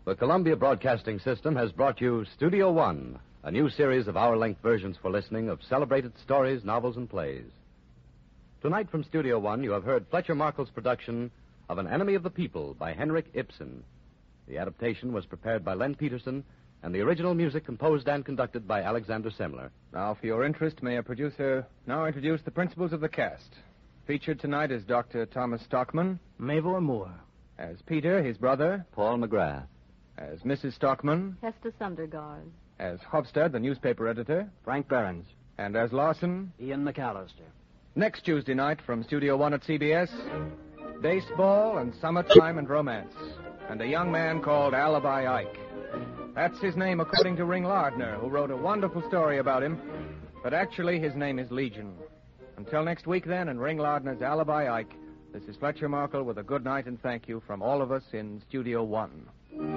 The Columbia Broadcasting System has brought you Studio One, a new series of hour-length versions for listening of celebrated stories, novels, and plays. Tonight from Studio One, you have heard Fletcher Markle's production of An Enemy of the People by Henrik Ibsen. The adaptation was prepared by Len Peterson, and the original music composed and conducted by Alexander Semler. Now, for your interest, may a producer now introduce the principals of the cast. Featured tonight is Dr. Thomas Stockman. Mavor Moore. As Peter, his brother. Paul McGrath. As Mrs. Stockman. Hester Sundergaard. As Hofstad, the newspaper editor. Frank Behrens. And as Lawson. Ian McAllister. Next Tuesday night from Studio One at CBS, baseball and summertime and romance. And a young man called Alibi Ike. That's his name according to Ring Lardner, who wrote a wonderful story about him. But actually, his name is Legion. Until next week, then, and Ring Lardner's Alibi Ike, this is Fletcher Markle with a good night and thank you from all of us in Studio One.